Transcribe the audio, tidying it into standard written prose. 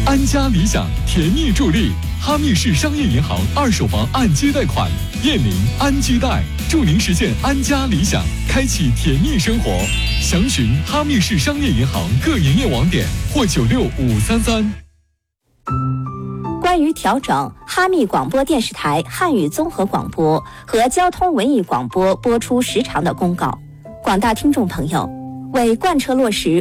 安家理想甜蜜助力，哈密市商业银行二手房按揭贷款，燕邻安居贷，祝您实现安家理想，开启甜蜜生活。详询哈密市商业银行各营业网点或96533。 关于调整哈密广播电视台汉语综合广播和交通文艺广播播出时长的公告，广大听众朋友，为贯彻落实